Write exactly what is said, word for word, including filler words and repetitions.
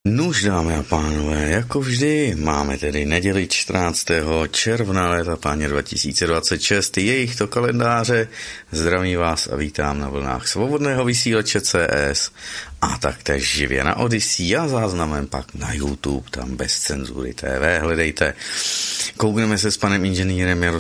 Nuž, dámy a pánové, jako vždy, máme tedy neděli čtrnáctého června léta páně dva tisíce dvacet šest, jejich to kalendáře. Zdravím vás a vítám na vlnách svobodného vysílače C S a taktéž živě na Odyssey a záznamem pak na YouTube, tam bez cenzury T V, hledejte. Koukneme se s panem inženýrem Jaroslavem